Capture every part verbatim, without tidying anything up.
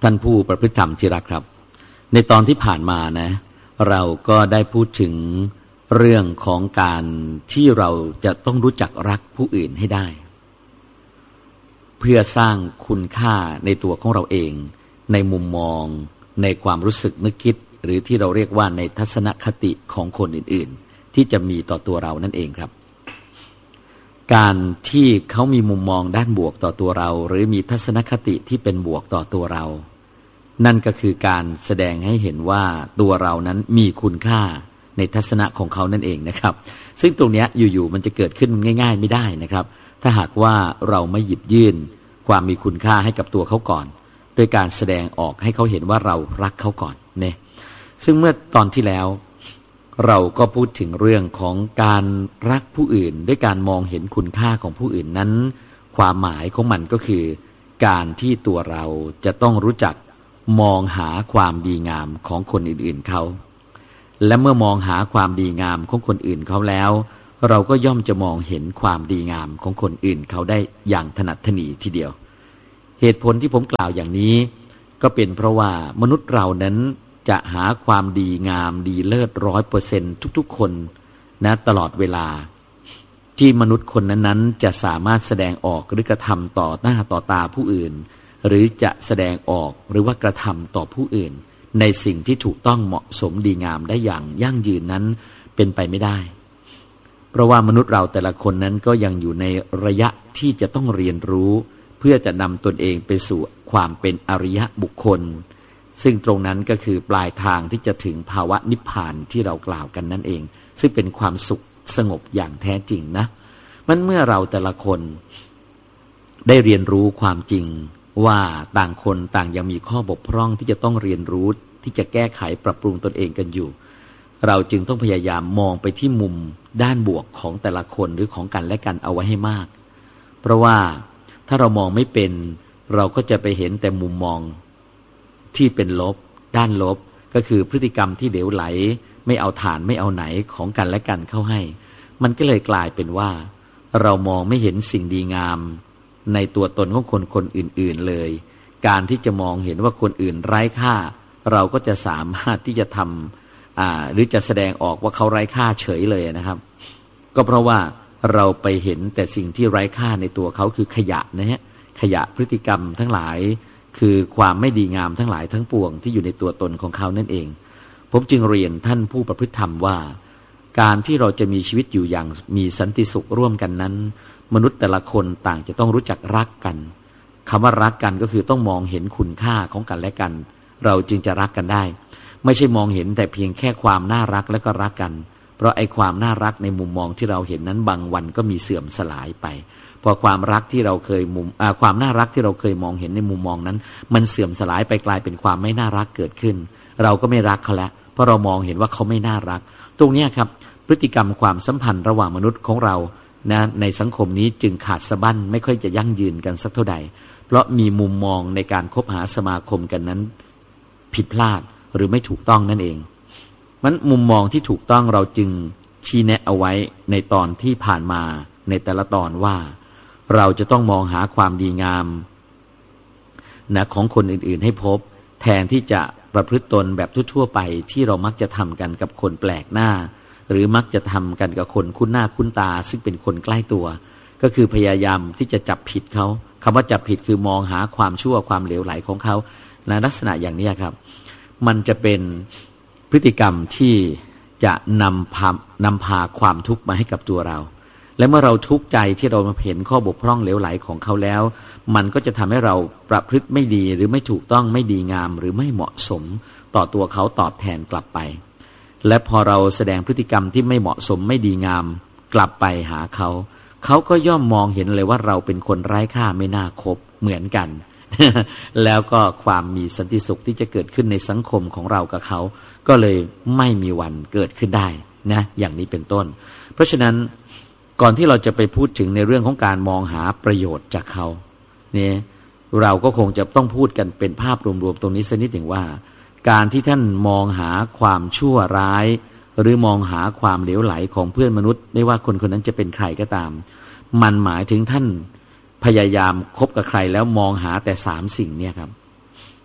ท่านผู้ประพฤติธรรมที่รักครับในตอนที่ผ่านมานะเราก็ได้พูดถึงเรื่องของการที่เราจะต้องรู้จักรักผู้อื่นให้ได้เพื่อสร้างคุณค่าในตัวของเราเองในมุมมองในความรู้สึกนึกคิดหรือที่เราเรียกว่าในทัศนคติของคนอื่นๆที่จะมีต่อตัวเรานั่นเองครับการที่เขามีมุมมองด้านบวกต่อตัวเราหรือมีทัศนคติที่เป็นบวกต่อตัวเรานั่นก็คือการแสดงให้เห็นว่าตัวเรานั้นมีคุณค่าในทัศนะของเขานั่นเองนะครับซึ่งตรงนี้อยู่ๆมันจะเกิดขึ้นง่ายๆไม่ได้นะครับถ้าหากว่าเราไม่หยิบยื่นความมีคุณค่าให้กับตัวเขาก่อนโดยการแสดงออกให้เขาเห็นว่าเรารักเขาก่อนเนี่ยซึ่งเมื่อตอนที่แล้วเราก็พูดถึงเรื่องของการรักผู้อื่นด้วยการมองเห็นคุณค่าของผู้อื่นนั้นความหมายของมันก็คือการที่ตัวเราจะต้องรู้จักมองหาความดีงามของคนอื่นๆเขาและเมื่อมองหาความดีงามของคนอื่นเขาแล้วเราก็ย่อมจะมองเห็นความดีงามของคนอื่นเขาได้อย่างถนัดถนีทีเดียวเหตุผลที่ผมกล่าวอย่างนี้ก็เป็นเพราะว่ามนุษย์เรานั้นจะหาความดีงามดีเลิศร้อยเปอร์เซ็นต์ทุกๆคนนะตลอดเวลาที่มนุษย์คนนั้นๆจะสามารถแสดงออกหรือกระทำต่อหน้าต่อตาผู้อื่นหรือจะแสดงออกหรือว่ากระทำต่อผู้อื่นในสิ่งที่ถูกต้องเหมาะสมดีงามได้อย่างยั่งยืนนั้นเป็นไปไม่ได้เพราะว่ามนุษย์เราแต่ละคนนั้นก็ยังอยู่ในระยะที่จะต้องเรียนรู้เพื่อจะนำตนเองไปสู่ความเป็นอริยบุคคลซึ่งตรงนั้นก็คือปลายทางที่จะถึงภาวะนิพพานที่เรากล่าวกันนั่นเองซึ่งเป็นความสุขสงบอย่างแท้จริงนะมันเมื่อเราแต่ละคนได้เรียนรู้ความจริงว่าต่างคนต่างยังมีข้อบกพร่องที่จะต้องเรียนรู้ที่จะแก้ไขปรับปรุงตนเองกันอยู่เราจึงต้องพยายามมองไปที่มุมด้านบวกของแต่ละคนหรือของกันและกันเอาไว้ให้มากเพราะว่าถ้าเรามองไม่เป็นเราก็จะไปเห็นแต่มุมมองที่เป็นลบด้านลบก็คือพฤติกรรมที่เหลวไหลไม่เอาฐานไม่เอาไหนของกันและกันเข้าให้มันก็เลยกลายเป็นว่าเรามองไม่เห็นสิ่งดีงามในตัวตนของคนคนอื่นๆเลยการที่จะมองเห็นว่าคนอื่นไร้ค่าเราก็จะสามารถที่จะทำอ่าหรือจะแสดงออกว่าเขาไร้ค่าเฉยเลยนะครับก็เพราะว่าเราไปเห็นแต่สิ่งที่ไร้ค่าในตัวเขาคือขยะนะฮะขยะพฤติกรรมทั้งหลายคือความไม่ดีงามทั้งหลายทั้งปวงที่อยู่ในตัวตนของเขานั่นเองผมจึงเรียนท่านผู้ประพฤติธรรมว่าการที่เราจะมีชีวิตอยู่อย่างมีสันติสุขร่วมกันนั้นมนุษย์แต่ละคนต่างจะต้องรู้จักรักกันคำว่ารักกันก็คือต้องมองเห็นคุณค่าของกันและกันเราจึงจะรักกันได้ไม่ใช่มองเห็นแต่เพียงแค่ความน่ารักแล้วก็รักกันเพราะไอ้ความน่ารักในมุมมองที่เราเห็นนั้นบางวันก็มีเสื่อมสลายไปพอความรักที่เราเคยมุมอ่าความน่ารักที่เราเคยมองเห็นในมุมมองนั้นมันเสื่อมสลายไปกลายเป็นความไม่น่ารักเกิดขึ้นเราก็ไม่รักเขาแล้วเพราะเรามองเห็นว่าเขาไม่น่ารักตรงนี้ครับพฤติกรรมความสัมพันธ์ระหว่างมนุษย์ของเรานะในสังคมนี้จึงขาดสะบั้นไม่ค่อยจะยั่งยืนกันสักเท่าใดเพราะมีมุมมองในการคบหาสมาคมกันนั้นผิดพลาดหรือไม่ถูกต้องนั่นเองมันมุมมองที่ถูกต้องเราจึงชี้แนะเอาไว้ในตอนที่ผ่านมาในแต่ละตอนว่าเราจะต้องมองหาความดีงามนะของคนอื่นๆให้พบแทนที่จะประพฤติตนแบบทั่วๆไปที่เรามักจะทำกันกับคนแปลกหน้าหรือมักจะทำกันกับคนคุ้นหน้าคุ้นตาซึ่งเป็นคนใกล้ตัวก็คือพยายามที่จะจับผิดเขาคำว่าจับผิดคือมองหาความชั่วความเหลวไหลของเขาในลักษณะอย่างนี้ครับมันจะเป็นพฤติกรรมที่จะนำพานำพาความทุกข์มาให้กับตัวเราและเมื่อเราทุกข์ใจที่เราเห็นข้อบกพร่องเหลวไหลของเขาแล้วมันก็จะทำให้เราประพฤติไม่ดีหรือไม่ถูกต้องไม่ดีงามหรือไม่เหมาะสมต่อตัวเขาตอบแทนกลับไปและพอเราแสดงพฤติกรรมที่ไม่เหมาะสมไม่ดีงามกลับไปหาเขาเขาก็ย่อมมองเห็นเลยว่าเราเป็นคนไร้ค่าไม่น่าคบเหมือนกัน แล้วก็ความมีสันติสุขที่จะเกิดขึ้นในสังคมของเรากับเขาก็เลยไม่มีวันเกิดขึ้นได้นะอย่างนี้เป็นต้นเพราะฉะนั้นก่อนที่เราจะไปพูดถึงในเรื่องของการมองหาประโยชน์จากเขาเนี่ยเราก็คงจะต้องพูดกันเป็นภาพรวมๆตรงนี้สักนิดหนึ่งว่าการที่ท่านมองหาความชั่วร้ายหรือมองหาความเหลวไหลของเพื่อนมนุษย์ไม่ว่าคนคนนั้นจะเป็นใครก็ตามมันหมายถึงท่านพยายามคบกับใครแล้วมองหาแต่สามสิ่งเนี่ยครับ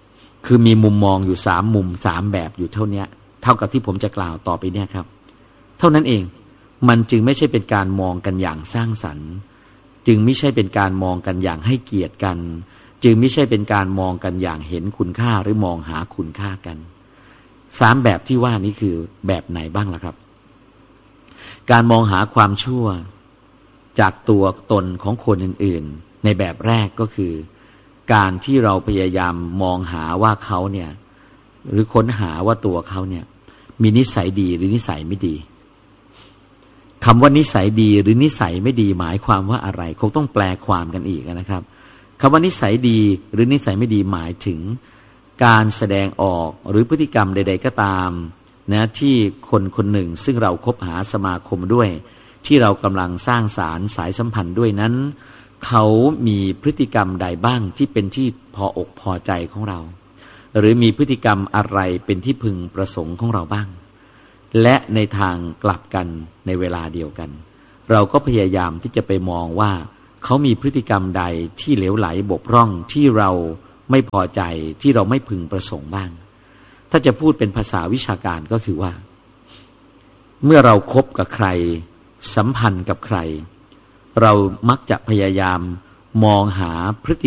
คือมีมุมมองอยู่สามมุมสามแบบอยู่เท่านี้เท่ากับที่ผมจะกล่าวต่อไปเนี่ยครับเท่านั้นเองมันจึงไม่ใช่เป็นการมองกันอย่างสร้างสรรค์จึงไม่ใช่เป็นการมองกันอย่างให้เกียรติกันจึงไม่ใช่เป็นการมองกันอย่างเห็นคุณค่าหรือมองหาคุณค่ากันสามแบบที่ว่านี้คือแบบไหนบ้างล่ะครับการมองหาความชั่วจากตัวตนของคนอื่นๆในแบบแรกก็คือการที่เราพยายามมองหาว่าเขาเนี่ยหรือค้นหาว่าตัวเขาเนี่ยมีนิสัยดีหรือนิสัยไม่ดีคำว่านิสัยดีหรือนิสัยไม่ดีหมายความว่าอะไรคงต้องแปลความกันอีกนะครับคำว่านิสัยดีหรือนิสัยไม่ดีหมายถึงการแสดงออกหรือพฤติกรรมใดๆก็ตามนะที่คนคนหนึ่งซึ่งเราคบหาสมาคมด้วยที่เรากำลังสร้างสารสายสัมพันธ์ด้วยนั้นเขามีพฤติกรรมใดบ้างที่เป็นที่พออกพอใจของเราหรือมีพฤติกรรมอะไรเป็นที่พึงประสงค์ของเราบ้างและในทางกลับกันในเวลาเดียวกันเราก็พยายามที่จะไปมองว่าเขามีพฤติกรรมใดที่เหลวไหลบกพร่องที่เราไม่พอใจที่เราไม่พึงประสงค์บ้างถ้าจะพูดเป็นภาษาวิชาการก็คือว่าเมื่อเราคบกับใครสัมพันธ์กับใครเรามักจะพยายามมองหาพฤติ